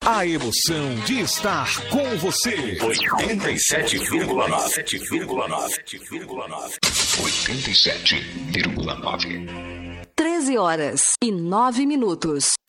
A emoção de estar com você. 87,9. 13h09.